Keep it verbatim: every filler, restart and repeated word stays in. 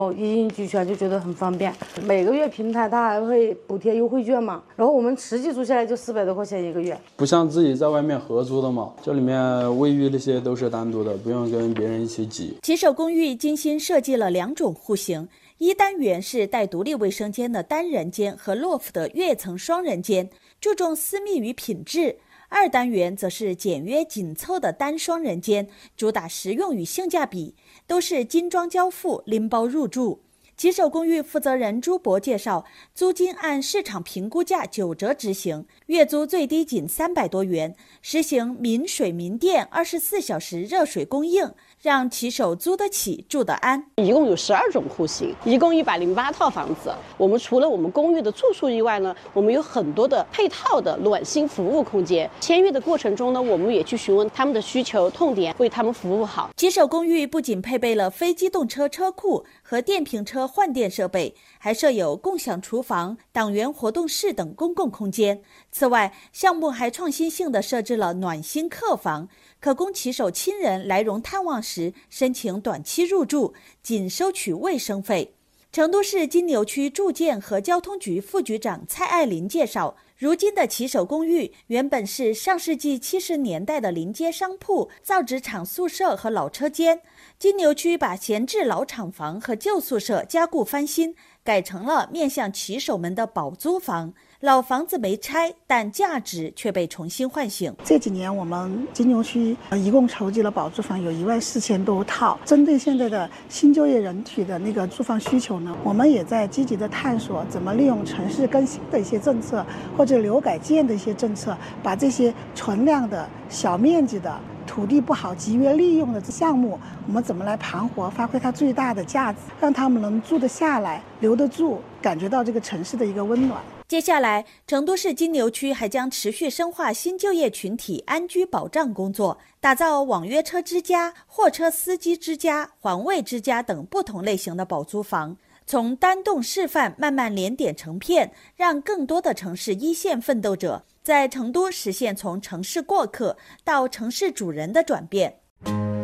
哦，一应俱全就觉得很方便。每个月平台它还会补贴优惠券嘛，然后我们实际租下来就四百多块钱一个月。 不像自己在外面合租的嘛，这里面卫浴那些都是单独的，不用跟别人一起挤。 骑手公寓精心设计了两种户型，一单元是带独立卫生间的单人间和 loft 的跃层双人间，注重私密与品质。二单元则是简约紧凑的单双人间，主打实用与性价比，都是精装交付，拎包入住。骑手公寓负责人朱博介绍，租金按市场评估价九折执行，月租最低仅三百多元，实行民水民电二十四小时热水供应，让骑手租得起住得安。 一共有十二种户型，一共一百零八套房子。我们除了我们公寓的住宿以外呢，我们有很多的配套的暖心服务空间。签约的过程中呢，我们也去询问他们的需求痛点，为他们服务好。 骑手公寓不仅配备了非机动车车库和电瓶车换电设备，还设有共享厨房、党员活动室等公共空间。此外，项目还创新性地设置了暖心客房，可供骑手亲人来蓉探望时申请短期入住，仅收取卫生费。成都市金牛区住建和交通局副局长蔡爱林介绍，如今的骑手公寓原本是上世纪七十年代的临街商铺、造纸厂宿舍和老车间，金牛区把闲置老厂房和旧宿舍加固翻新，改成了面向骑手们的保租房。老房子没拆，但价值却被重新唤醒。 这几年我们金牛区一共筹集了保住房有一万四千多套，针对现在的新就业人群的那个住房需求呢，我们也在积极的探索怎么利用城市更新的一些政策或者留改建的一些政策，把这些存量的小面积的土地不好集约利用的项目，我们怎么来盘活，发挥它最大的价值，让他们能住得下来、留得住，感觉到这个城市的一个温暖。 接下来，成都市金牛区还将持续深化新就业群体安居保障工作，打造网约车之家、货车司机之家、环卫之家等不同类型的保租房，从单栋示范慢慢连点成片，让更多的城市一线奋斗者在成都实现从城市过客到城市主人的转变。